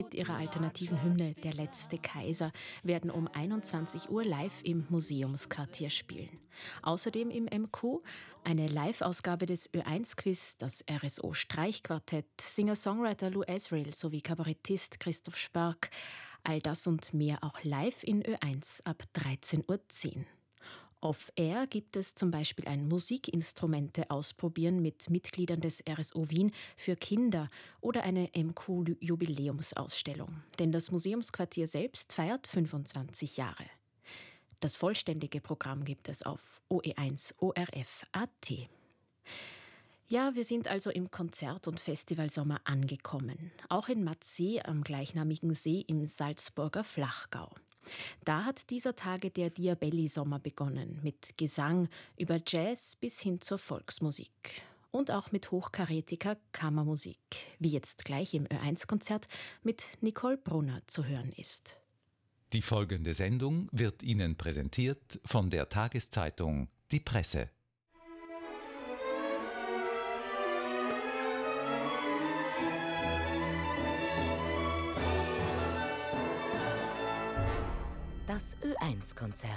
Mit ihrer alternativen Hymne Der letzte Kaiser werden um 21 Uhr live im Museumsquartier spielen. Außerdem im MQ eine Live-Ausgabe des Ö1-Quiz, das RSO-Streichquartett, Singer-Songwriter Lou Asriel sowie Kabarettist Christoph Spark. All das und mehr auch live in Ö1 ab 13:10 Uhr. Off-Air gibt es zum Beispiel ein Musikinstrumente ausprobieren mit Mitgliedern des RSO Wien für Kinder oder eine MQ-Jubiläumsausstellung. Denn das Museumsquartier selbst feiert 25 Jahre. Das vollständige Programm gibt es auf OE1 ORF.at. Ja, wir sind also im Konzert- und Festivalsommer angekommen. Auch in Matzee am gleichnamigen See im Salzburger Flachgau. Da hat dieser Tage der Diabelli-Sommer begonnen, mit Gesang über Jazz bis hin zur Volksmusik. Und auch mit hochkarätiger Kammermusik, wie jetzt gleich im Ö1-Konzert mit Nicole Brunner zu hören ist. Die folgende Sendung wird Ihnen präsentiert von der Tageszeitung Die Presse. Das Ö1-Konzert.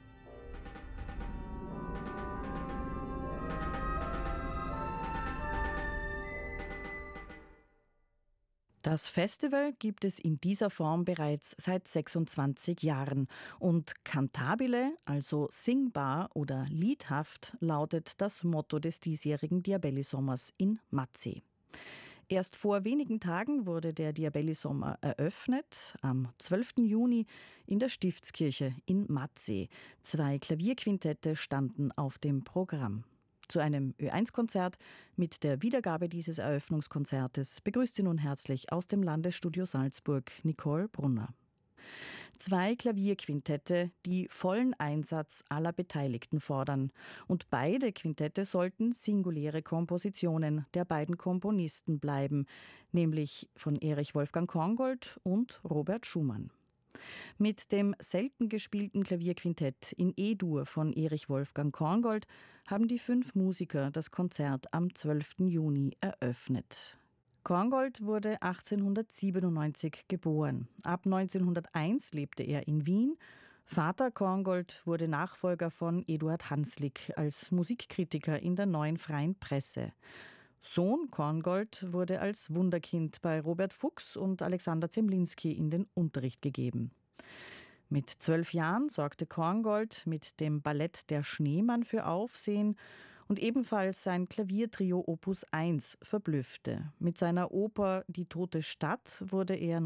Das Festival gibt es in dieser Form bereits seit 26 Jahren und cantabile, also singbar oder liedhaft, lautet das Motto des diesjährigen Diabelli-Sommers in Matzee. Erst vor wenigen Tagen wurde der Diabelli-Sommer eröffnet, am 12. Juni in der Stiftskirche in Matzee. 2 Klavierquintette standen auf dem Programm. Zu einem Ö1-Konzert mit der Wiedergabe dieses Eröffnungskonzertes begrüßt sie nun herzlich aus dem Landesstudio Salzburg Nicole Brunner. 2 Klavierquintette, die vollen Einsatz aller Beteiligten fordern. Und beide Quintette sollten singuläre Kompositionen der beiden Komponisten bleiben, nämlich von Erich Wolfgang Korngold und Robert Schumann. Mit dem selten gespielten Klavierquintett in E-Dur von Erich Wolfgang Korngold haben die 5 Musiker das Konzert am 12. Juni eröffnet. Korngold wurde 1897 geboren. Ab 1901 lebte er in Wien. Vater Korngold wurde Nachfolger von Eduard Hanslick als Musikkritiker in der Neuen Freien Presse. Sohn Korngold wurde als Wunderkind bei Robert Fuchs und Alexander Zemlinski in den Unterricht gegeben. Mit 12 Jahren sorgte Korngold mit dem Ballett Der Schneemann für Aufsehen und ebenfalls sein Klaviertrio Opus 1 verblüffte. Mit seiner Oper Die tote Stadt wurde er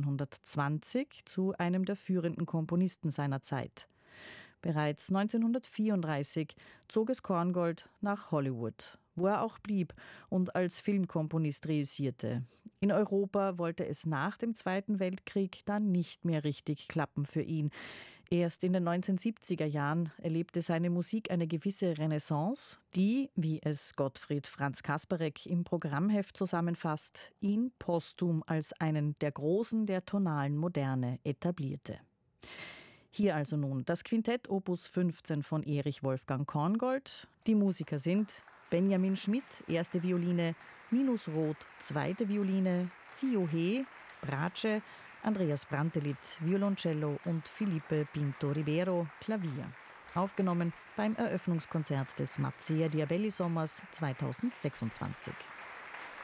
1920 zu einem der führenden Komponisten seiner Zeit. Bereits 1934 zog es Korngold nach Hollywood, wo er auch blieb und als Filmkomponist reüssierte. In Europa wollte es nach dem Zweiten Weltkrieg dann nicht mehr richtig klappen für ihn. Erst in den 1970er Jahren erlebte seine Musik eine gewisse Renaissance, die, wie es Gottfried Franz Kasparek im Programmheft zusammenfasst, ihn posthum als einen der Großen der tonalen Moderne etablierte. Hier also nun das Quintett Opus 15 von Erich Wolfgang Korngold. Die Musiker sind Benjamin Schmidt, erste Violine, Ninus Roth, zweite Violine, Zio He, Bratsche, Andreas Brantelid, Violoncello und Felipe Pinto Ribeiro, Klavier. Aufgenommen beim Eröffnungskonzert des Matzeer Diabelli-Sommers 2026.